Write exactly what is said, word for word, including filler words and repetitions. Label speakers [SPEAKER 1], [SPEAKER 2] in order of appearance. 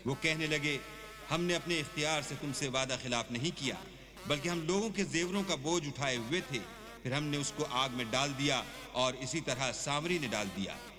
[SPEAKER 1] वो कहने लगे, हमने अपने इख्तियार से तुमसे वादा खिलाफ नहीं किया, बल्कि हम लोगों के जेवरों का बोझ उठाए हुए थे। फिर हमने उसको आग में डाल दिया और इसी तरह सामरी ने डाल दिया।